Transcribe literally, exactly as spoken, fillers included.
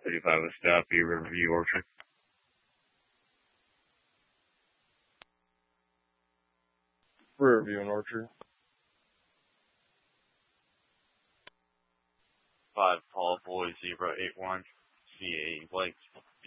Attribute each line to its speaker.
Speaker 1: thirty-five West Daffy, Riverview, Orchard.
Speaker 2: Riverview and Orchard.
Speaker 1: five Paul Boy, zero eight one, C A Blake.